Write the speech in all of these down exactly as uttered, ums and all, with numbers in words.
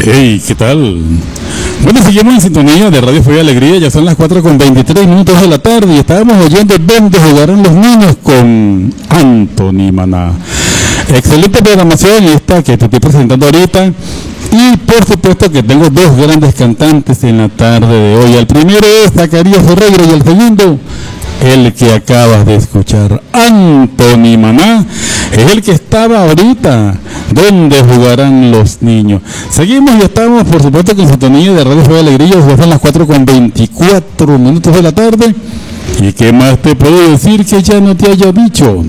Hey, ¿qué tal? Bueno, seguimos en sintonía de Radio Fe y Alegría. Ya son las cuatro con veintitrés minutos de la tarde y estábamos oyendo dónde jugarán los niños con Anthony Maná. Excelente programación esta que te estoy presentando ahorita. Y por supuesto que tengo dos grandes cantantes en la tarde de hoy. El primero es Zacarías Ferreira y el segundo, el que acabas de escuchar, Anthony Maná, es el que estaba ahorita. ¿Dónde jugarán los niños? Seguimos y estamos, por supuesto, con sintonía de Radio Fe y Alegría. Ya son las cuatro con veinticuatro minutos de la tarde. ¿Y qué más te puedo decir que ya no te haya dicho?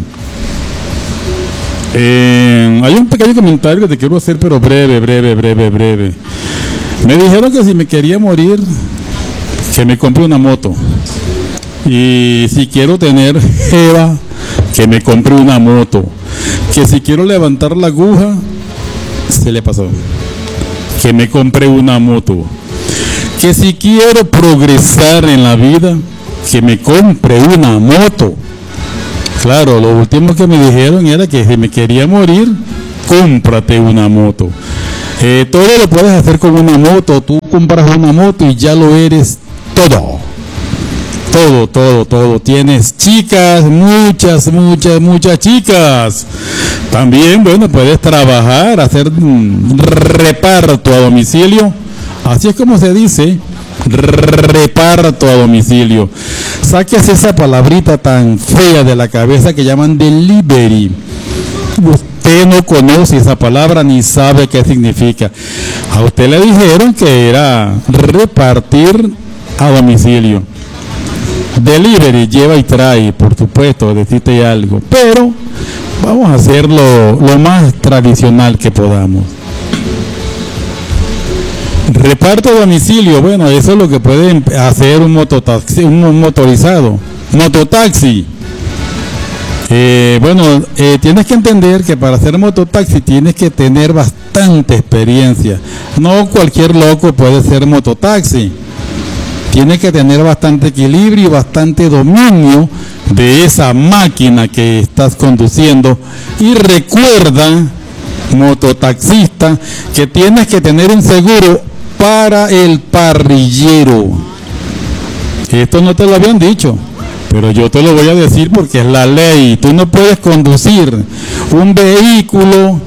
Eh, hay un pequeño comentario que te quiero hacer, pero breve, breve, breve, breve. Me dijeron que si me quería morir, que me compre una moto. Y si quiero tener jeva, que me compre una moto. Que si quiero levantar la aguja, se le pasó, que me compre una moto. Que si quiero progresar en la vida, que me compre una moto. Claro, lo último que me dijeron era que si me quería morir, cómprate una moto. Eh, todo lo puedes hacer con una moto. Tú compras una moto y ya lo eres todo. Todo, todo, todo. Tienes chicas, muchas, muchas, muchas chicas. También, bueno, puedes trabajar, hacer mm, reparto a domicilio. Así es como se dice, reparto a domicilio. Saques esa palabrita tan fea de la cabeza que llaman delivery. Usted no conoce esa palabra ni sabe qué significa. A usted le dijeron que era repartir a domicilio. Delivery lleva y trae, por supuesto, decirte algo, pero vamos a hacerlo lo más tradicional que podamos. Reparto a domicilio, bueno, eso es lo que puede hacer un mototaxi, un motorizado, mototaxi. Eh, bueno, eh, tienes que entender que para hacer mototaxi tienes que tener bastante experiencia. No cualquier loco puede ser mototaxi. Tienes que tener bastante equilibrio y bastante dominio de esa máquina que estás conduciendo. Y recuerda, mototaxista, que tienes que tener un seguro para el parrillero. Esto no te lo habían dicho, pero yo te lo voy a decir porque es la ley. Tú no puedes conducir un vehículo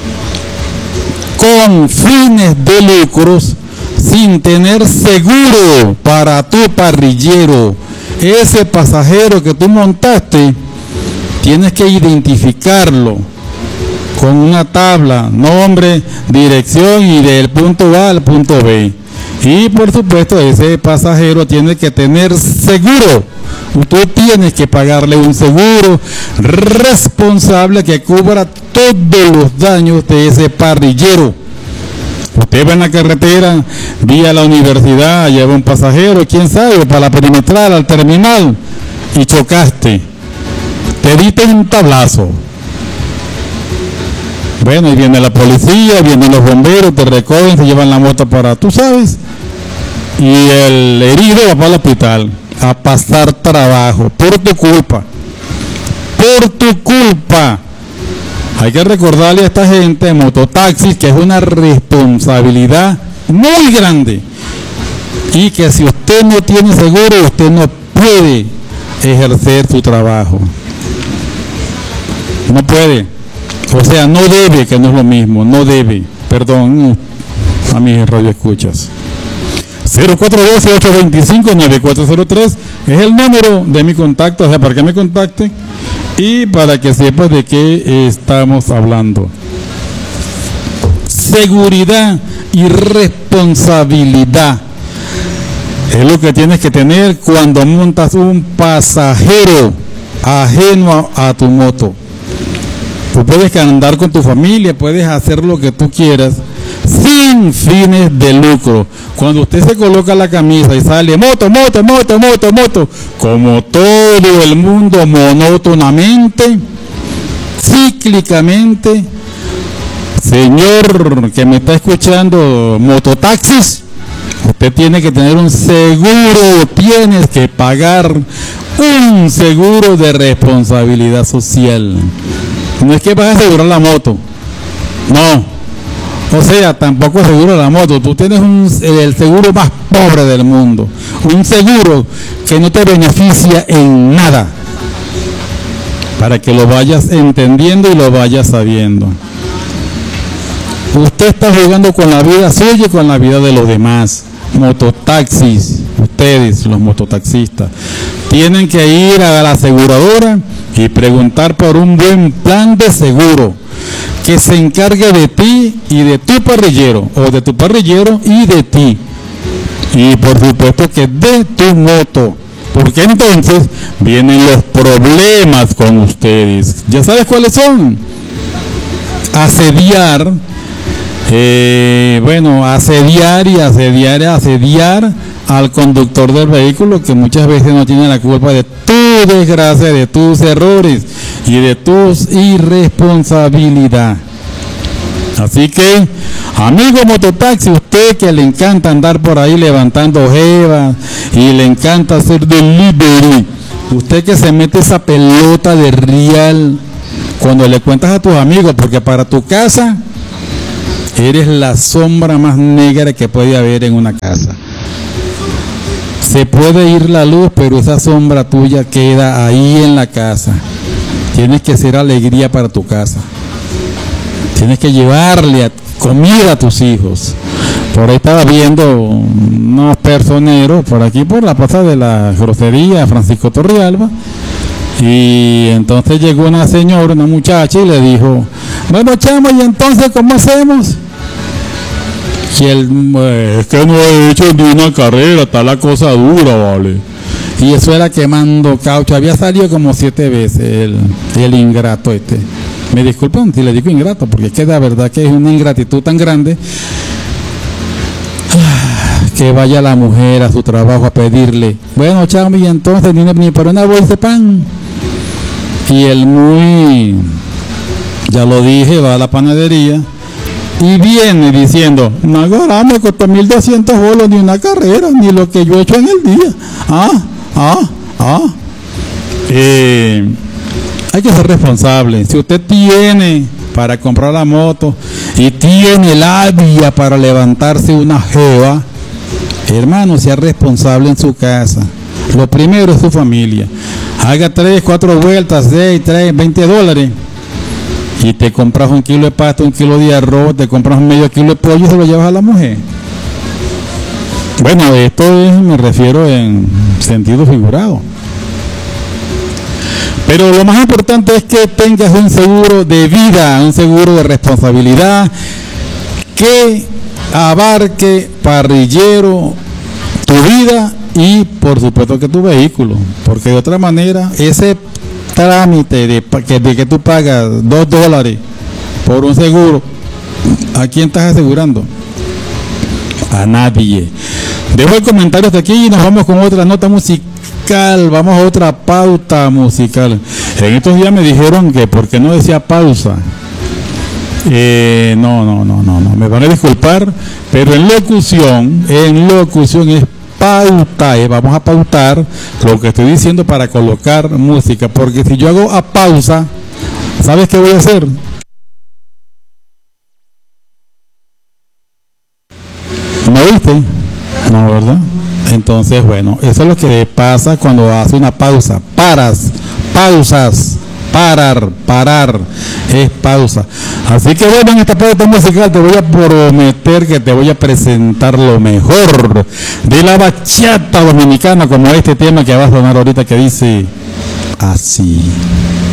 con fines de lucros sin tener seguro para tu parrillero. Ese pasajero que tú montaste, tienes que identificarlo con una tabla, nombre, dirección y del punto A al punto B. Y por supuesto ese pasajero tiene que tener seguro. Tú tienes que pagarle un seguro responsable que cubra todos los daños de ese parrillero. Usted va en la carretera, vía la universidad, lleva un pasajero, quién sabe, para la perimetral, al terminal, y chocaste. Te diste un tablazo. Bueno, y viene la policía, vienen los bomberos, te recogen, se llevan la moto para, tú sabes, y el herido va para el hospital a pasar trabajo, por tu culpa. Por tu culpa. Hay que recordarle a esta gente de mototaxis que es una responsabilidad muy grande y que si usted no tiene seguro, usted no puede ejercer su trabajo. No puede. O sea, no debe, que no es lo mismo, no debe. Perdón a mis radioescuchas. cero cuatro uno dos, ocho dos cinco, nueve cuatro cero tres es el número de mi contacto, o sea, para que me contacte y para que sepas de qué estamos hablando. Seguridad y responsabilidad es lo que tienes que tener cuando montas un pasajero ajeno a, a tu moto. Tú puedes andar con tu familia, puedes hacer lo que tú quieras sin fines de lucro. Cuando usted se coloca la camisa y sale moto, moto, moto, moto, moto, como todo el mundo monótonamente, cíclicamente, señor que me está escuchando, mototaxis, usted tiene que tener un seguro, tienes que pagar un seguro de responsabilidad social. No es que vas a asegurar la moto, no. O sea, tampoco seguro la moto. Tú tienes un, el seguro más pobre del mundo. Un seguro que no te beneficia en nada. Para que lo vayas entendiendo y lo vayas sabiendo. Usted está jugando con la vida suya y con la vida de los demás. Mototaxis, ustedes, los mototaxistas, tienen que ir a la aseguradora y preguntar por un buen plan de seguro que se encargue de ti y de tu parrillero, o de tu parrillero y de ti, y por supuesto que de tu moto, porque entonces vienen los problemas con ustedes. ¿Ya sabes cuáles son? Asediar, eh, bueno, asediar y asediar y asediar al conductor del vehículo, que muchas veces no tiene la culpa de tu desgracia, de tus errores y de tu irresponsabilidad. Así que, amigo mototaxi, usted que le encanta andar por ahí levantando jevas y le encanta hacer delivery, usted que se mete esa pelota de real cuando le cuentas a tus amigos, porque para tu casa eres la sombra más negra que puede haber en una casa. Se puede ir la luz, pero esa sombra tuya queda ahí en la casa. Tienes que ser alegría para tu casa. Tienes que llevarle comida a tus hijos. Por ahí estaba viendo unos personeros por aquí, por la plaza de la grosería Francisco Torrealba. Y entonces llegó una señora, una muchacha, y le dijo: bueno, chamo, ¿y entonces cómo hacemos? Y él, pues, es que no he hecho ni una carrera, está la cosa dura, vale. Y eso era quemando caucho, había salido como siete veces el, el ingrato este. Me disculpan si le digo ingrato, porque es que la verdad que es una ingratitud tan grande, que vaya la mujer a su trabajo a pedirle: bueno, chamo, y entonces ni, ni para una bolsa de pan. Y él, muy, ya lo dije, va a la panadería y viene diciendo: no, ahora me costó mil doscientos bolos, ni una carrera, ni lo que yo he hecho en el día. Ah, ah, ah. Eh, hay que ser responsable. Si usted tiene para comprar la moto y tiene la vía para levantarse una jeva, hermano, sea responsable en su casa. Lo primero es su familia. Haga tres, cuatro vueltas, seis, tres, veinte dólares. Y te compras un kilo de pasta, un kilo de arroz, te compras medio kilo de pollo y se lo llevas a la mujer. Bueno, esto es, me refiero en sentido figurado. Pero lo más importante es que tengas un seguro de vida, un seguro de responsabilidad que abarque parrillero, tu vida y por supuesto que tu vehículo, porque de otra manera ese trámite de que, de que tú pagas dos dólares por un seguro, ¿a quién estás asegurando? A nadie. Dejo el comentario hasta aquí y nos vamos con otra nota musical, vamos a otra pauta musical. En estos días me dijeron que por qué no decía pausa. Eh, no, no, no, no, no, me van a disculpar, pero en locución, en locución es pauta, eh, vamos a pautar lo que estoy diciendo para colocar música, porque si yo hago a pausa, ¿sabes qué voy a hacer? ¿No viste? No, ¿verdad? Entonces, bueno, eso es lo que pasa cuando hace una pausa. Paras, pausas, parar, parar, es pausa. Así que bueno, en esta pauta musical te voy a prometer que te voy a presentar lo mejor de la bachata dominicana, como este tema que va a sonar ahorita, que dice así.